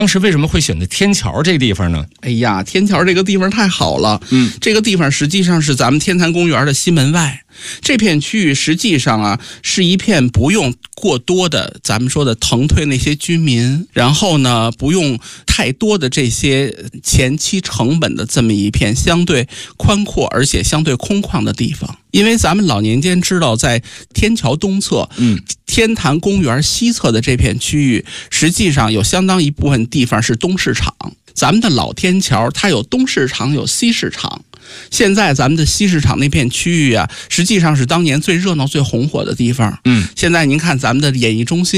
当时为什么会选择天桥这个地方呢？ 哎呀，天桥这个地方太好了。这个地方实际上是咱们天坛公园的西门外。这片区域实际上啊，是一片不用过多的咱们说的腾退那些居民，然后呢，不用太多的这些前期成本的这么一片相对宽阔而且相对空旷的地方。因为咱们老年间知道，在天桥东侧，天坛公园西侧的这片区域，实际上有相当一部分地方是东市场。咱们的老天桥，它有东市场，有西市场。现在咱们的西市场那片区域啊，实际上是当年最热闹、最红火的地方。现在您看咱们的演艺中心